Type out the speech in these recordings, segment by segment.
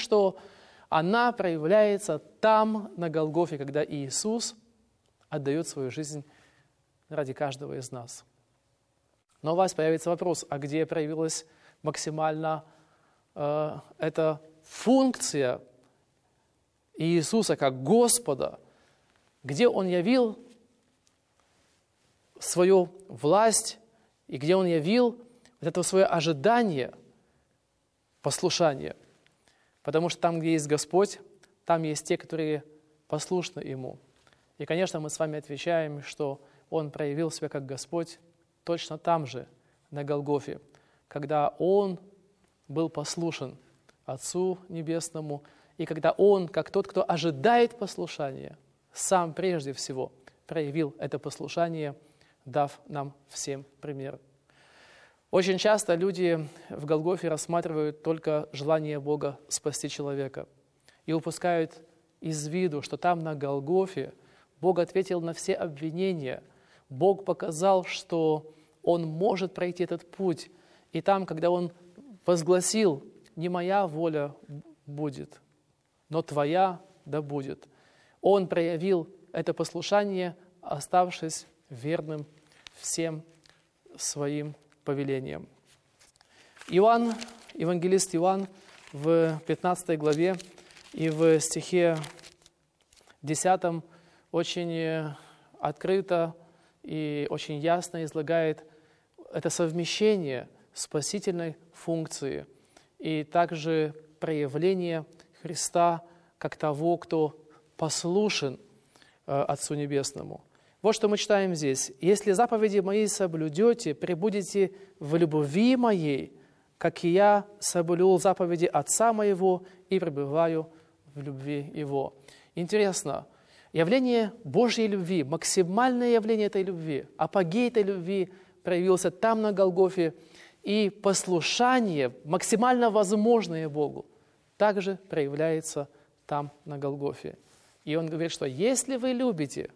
что она проявляется там, на Голгофе, когда Иисус отдает свою жизнь ради каждого из нас. Но у вас появится вопрос, а где проявилась максимально эта функция Иисуса как Господа, где Он явил свою власть и где Он явил вот это свое ожидание, послушание. Потому что там, где есть Господь, там есть те, которые послушны Ему. И, конечно, мы с вами отвечаем, что Он проявил себя как Господь точно там же, на Голгофе, когда Он был послушен Отцу Небесному, и когда Он, как тот, кто ожидает послушания, сам прежде всего проявил это послушание, дав нам всем пример. Очень часто люди в Голгофе рассматривают только желание Бога спасти человека и упускают из виду, что там на Голгофе Бог ответил на все обвинения. Бог показал, что Он может пройти этот путь. И там, когда Он возгласил: «Не моя воля будет, но Твоя да будет», Он проявил это послушание, оставшись верным всем своим повелениям. Иоанн, евангелист Иоанн в 15 главе и в стихе 10 очень открыто и очень ясно излагает это совмещение спасительной функции и также проявление Христа как того, кто послушен Отцу Небесному. Вот что мы читаем здесь. «Если заповеди мои соблюдете, пребудете в любви моей, как и я соблюл заповеди Отца моего и пребываю в любви Его». Интересно, явление Божьей любви, максимальное явление этой любви, апогей этой любви проявился там, на Голгофе, и послушание, максимально возможное Богу, также проявляется там, на Голгофе. И Он говорит, что если вы любите,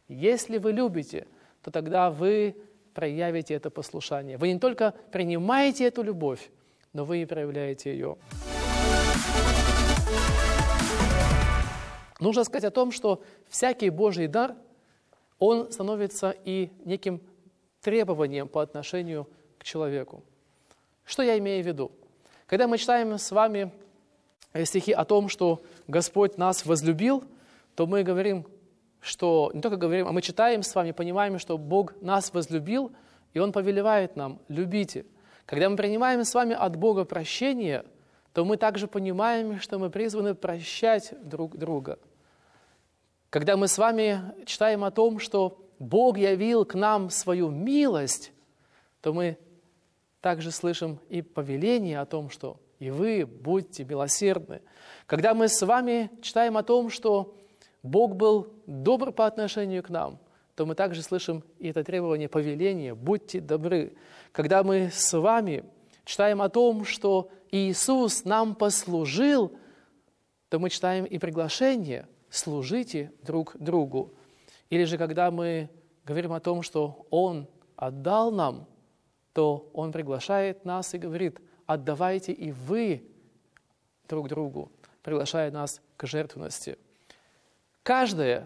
то тогда вы проявите это послушание. Вы не только принимаете эту любовь, но вы и проявляете ее. Нужно сказать о том, что всякий Божий дар, он становится и неким требованием по отношению к человеку. Что я имею в виду? Когда мы читаем с вами стихи о том, что Господь нас возлюбил, то мы говорим, что не только говорим, а мы читаем с вами, понимаем, что Бог нас возлюбил, и Он повелевает нам: любите. Когда мы принимаем с вами от Бога прощение, то мы также понимаем, что мы призваны прощать друг друга. Когда мы с вами читаем о том, что Бог явил к нам свою милость, то мы также слышим и повеление о том, что и вы будьте милосердны. Когда мы с вами читаем о том, что Бог был добр по отношению к нам, то мы также слышим и это требование, повеление: будьте добры. Когда мы с вами читаем о том, что Иисус нам послужил, то мы читаем и приглашение: служите друг другу. Или же когда мы говорим о том, что Он отдал нам, то Он приглашает нас и говорит: отдавайте и вы друг другу, приглашая нас к жертвенности. Каждое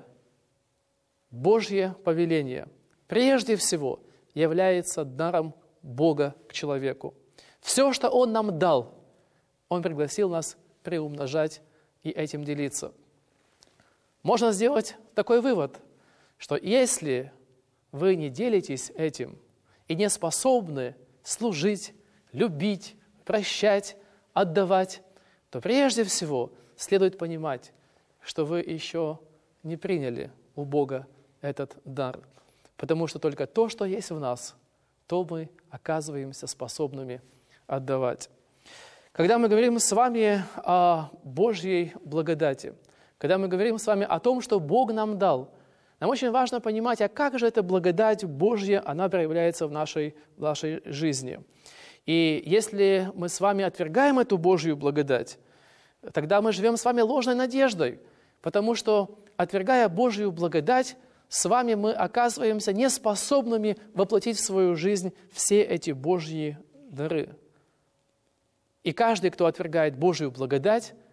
Божье повеление прежде всего является даром Бога к человеку. Все, что Он нам дал, Он пригласил нас приумножать и этим делиться. Можно сделать такой вывод, что если вы не делитесь этим и не способны служить, любить, прощать, отдавать, то прежде всего следует понимать, что вы еще не приняли у Бога этот дар. Потому что только то, что есть в нас, то мы оказываемся способными отдавать. Когда мы говорим с вами о Божьей благодати, когда мы говорим с вами о том, что Бог нам дал, нам очень важно понимать, а как же эта благодать Божья, она проявляется в нашей жизни. И если мы с вами отвергаем эту Божью благодать, тогда мы живем с вами ложной надеждой, потому что, отвергая Божью благодать, с вами мы оказываемся неспособными воплотить в свою жизнь все эти Божьи дары. И каждый, кто отвергает Божью благодать,